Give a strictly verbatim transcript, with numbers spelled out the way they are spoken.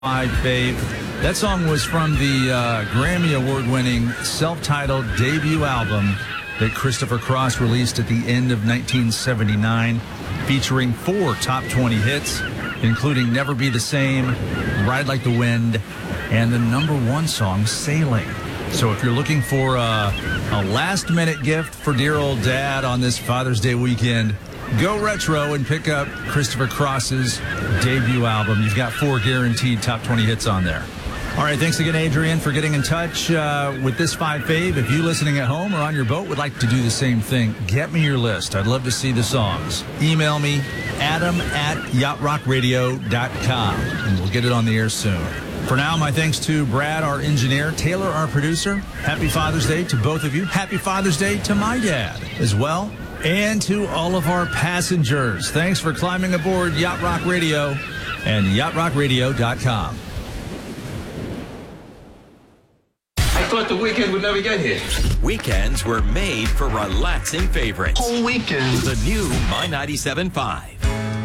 My fave. That song was from the uh, Grammy Award-winning self-titled debut album that Christopher Cross released at the end of nineteen seventy-nine, featuring four top twenty hits, including Never Be the Same, Ride Like the Wind, and the number one song, Sailing. So if you're looking for a, a last-minute gift for dear old dad on this Father's Day weekend, go retro and pick up Christopher Cross's debut album. You've got four guaranteed top twenty hits on there. All right, thanks again, Adrian, for getting in touch uh, with this five fave. If you listening at home or on your boat would like to do the same thing, get me your list. I'd love to see the songs. Email me, adam at yacht rock radio dot com, and we'll get it on the air soon. For now, my thanks to Brad, our engineer, Taylor, our producer. Happy Father's Day to both of you. Happy Father's Day to my dad as well. And to all of our passengers, thanks for climbing aboard Yacht Rock Radio and yacht rock radio dot com. I thought the weekend would never get here. Weekends were made for relaxing favorites. Whole weekend. The new My ninety-seven point five.